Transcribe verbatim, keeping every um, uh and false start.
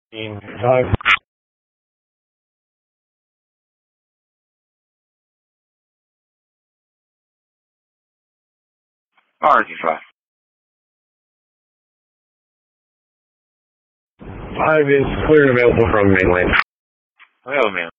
Five. R G five. Five is clear and available from mainland. Hello, man.